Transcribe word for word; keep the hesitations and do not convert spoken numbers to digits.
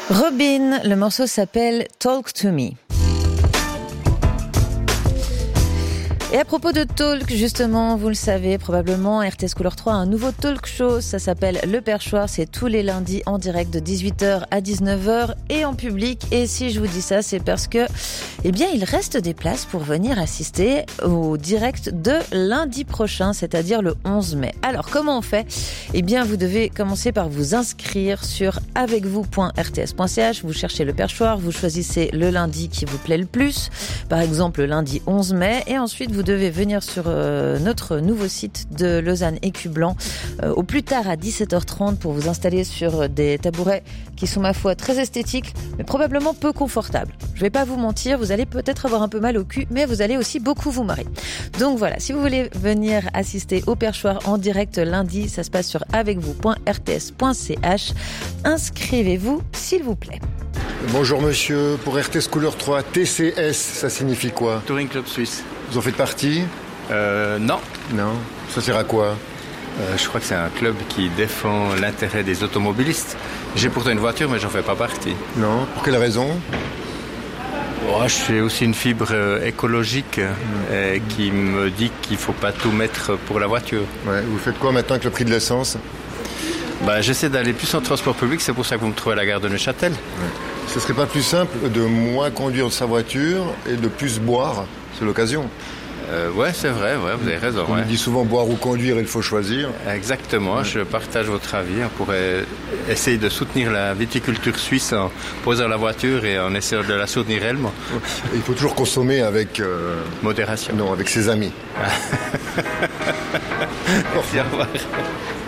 Robin, le morceau s'appelle Talk to Me. Et à propos de talk, justement, vous le savez probablement, R T S Couleur trois a un nouveau talk show, ça s'appelle Le Perchoir, c'est tous les lundis en direct de dix-huit heures à dix-neuf heures et en public. Et si je vous dis ça, c'est parce que, eh bien, il reste des places pour venir assister au direct de lundi prochain, c'est-à-dire le onze mai. Alors, comment on fait ? Eh bien, vous devez commencer par vous inscrire sur avec vous point r t s point c h, vous cherchez Le Perchoir, vous choisissez le lundi qui vous plaît le plus, par exemple le lundi onze mai, et ensuite vous Vous devez venir sur euh, notre nouveau site de Lausanne Écu Blanc euh, au plus tard à dix-sept heures trente pour vous installer sur des tabourets qui sont, ma foi, très esthétiques, mais probablement peu confortables. Je vais pas vous mentir, vous allez peut-être avoir un peu mal au cul, mais vous allez aussi beaucoup vous marrer. Donc voilà, si vous voulez venir assister au Perchoir en direct lundi, ça se passe sur avec vous point r t s point c h. Inscrivez-vous, s'il vous plaît. Bonjour monsieur, pour R T S Couleur trois, T C S, ça signifie quoi ? Touring Club Suisse. Vous en faites partie ? Euh, non. Non. Ça sert à quoi ? Euh, je crois que c'est un club qui défend l'intérêt des automobilistes. J'ai pourtant une voiture, mais j'en fais pas partie. Non. Pour quelle raison ? Oh, j'ai aussi une fibre euh, écologique mmh. euh, qui me dit qu'il faut pas tout mettre pour la voiture. Ouais. Vous faites quoi maintenant avec le prix de l'essence ? Bah, j'essaie d'aller plus en transport public, c'est pour ça que vous me trouvez à la gare de Neuchâtel. Ouais. Ce serait pas plus simple de moins conduire sa voiture et de plus boire ? C'est l'occasion. Euh, ouais, c'est vrai, ouais, vous avez raison. On ouais. dit souvent boire ou conduire, il faut choisir. Exactement, ouais. Je partage votre avis. On pourrait essayer de soutenir la viticulture suisse en posant la voiture et en essayant de la soutenir réellement. Il faut toujours consommer avec... Euh... modération. Non, avec ses amis. Merci, au revoir.